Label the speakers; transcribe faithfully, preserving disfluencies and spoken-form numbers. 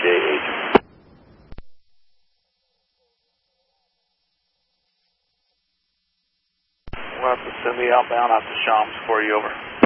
Speaker 1: eight. We'll have to send the outbound out to Shams for you, over.